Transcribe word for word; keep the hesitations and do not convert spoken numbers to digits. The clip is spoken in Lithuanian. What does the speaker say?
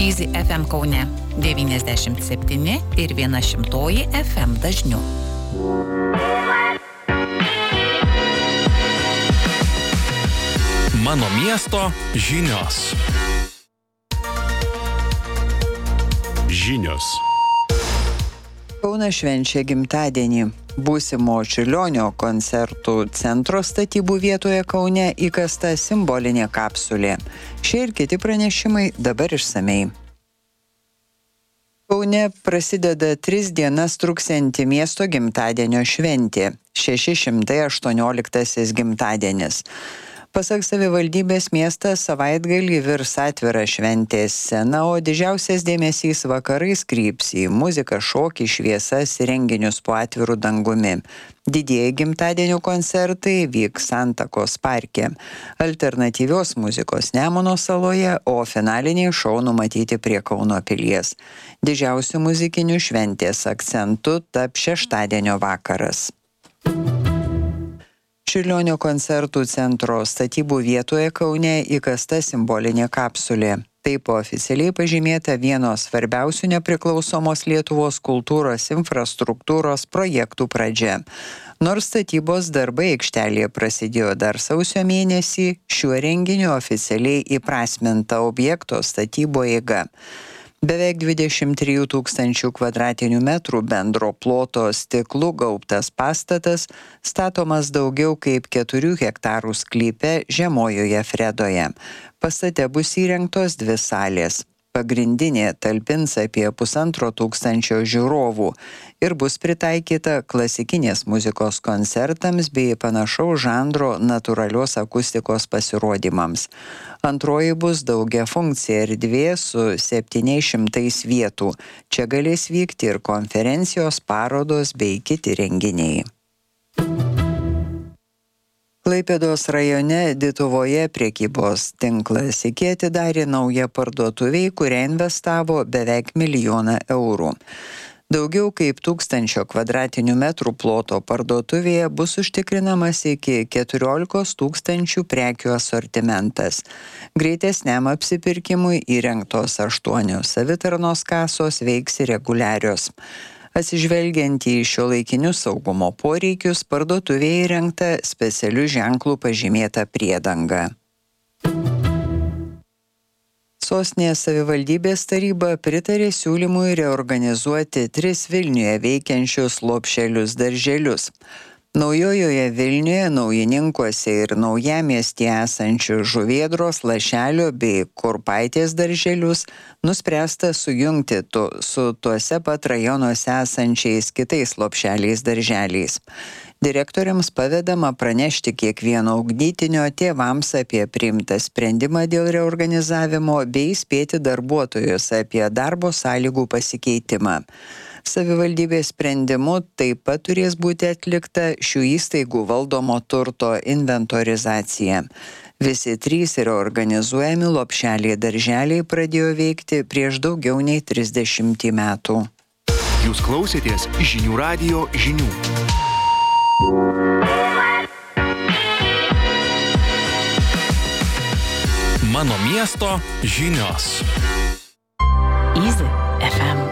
Easy F M Kaune devyniasdešimt septyni ir viena šimtoji F M dažniu. Mano miesto žinios. Žinios. Kaunas švenčia gimtadienį. Būsimo Čiurlionio koncertų centro statybų vietoje Kaune įkasta simbolinė kapsulė. Šie ir kiti pranešimai dabar išsamei. Kaune prasideda tris dienas truksianti miesto gimtadienio šventė – šeši šimtai aštuonioliktasis gimtadienis. Pasak savivaldybės, miestas savaitgalį virs atvira šventės scena, o didžiausias dėmesys vakarais kryps į muziką, šokį, šviesas, renginius po atviru dangumi. Didieji gimtadienio koncertai vyks Santakos parke, alternatyvios muzikos Nemuno saloje, o finaliniai šou numatyti prie Kauno pilies. Didžiausiu muzikiniu šventės akcentu taps šeštadienio vakaras. Čiurlionio koncertų centro statybų vietoje Kaune įkasta simbolinė kapsulė. Taip oficialiai pažymėta vienos svarbiausių nepriklausomos Lietuvos kultūros infrastruktūros projektų pradžia. Nors statybos darbai aikštelėje prasidėjo dar sausio mėnesį, šiuo renginiu oficialiai įprasminta objekto statybo eiga. Beveik dvidešimt trijų tūkstančių kvadratinių metrų bendro ploto stiklų gaubtas pastatas statomas daugiau kaip keturių hektarų sklype žemojoje Fredoje. Pastate bus įrengtos dvi salės. Pagrindinė talpins apie pusantro tūkstančio žiūrovų ir bus pritaikyta klasikinės muzikos koncertams bei panašaus žanro natūralios akustikos pasirodymams. Antroji bus daugiafunkcija erdvė su septyniais šimtais vietų. Čia galės vykti ir konferencijos, parodos bei kiti renginiai. Klaipėdos rajone Dituvoje prekybos tinklas IKEA atidarė naują parduotuvę, į kurią investavo beveik milijoną eurų. Daugiau kaip tūkstančio kvadratinių metrų ploto parduotuvėje bus užtikrinamas iki keturiolikos tūkstančių prekių asortimentas. Greitesniam apsipirkimui įrengtos aštuonios savitarnos kasos veiks reguliarios. Atsižvelgiant į šiuolaikinius saugumo poreikius, parduotuvėje įrengta specialiu ženklu pažymėta priedanga. Sostinės savivaldybės taryba pritarė siūlymui reorganizuoti tris Vilniuje veikiančius lopšelius darželius. Naujojoje Vilniuje, Naujininkuose ir Naujamiestyje esančių Žuvėdros, Lašelio bei Kurpaitės darželius nuspręsta sujungti tu, su tuose pat rajonuose esančiais kitais lopšeliais darželiais. Direktoriams pavedama pranešti kiekvieno ugdytinio tėvams apie priimtą sprendimą dėl reorganizavimo bei įspėti darbuotojus apie darbo sąlygų pasikeitimą. Savivaldybės sprendimu taip pat turės būti atlikta šių įstaigų valdomo turto inventorizacija. Visi trys reorganizuojami lopšeliai darželiai pradėjo veikti prieš daugiau nei trisdešimtį metų. Jūs klausėtės žinių radijo žinių. Mano miesto žinios. Easy F M.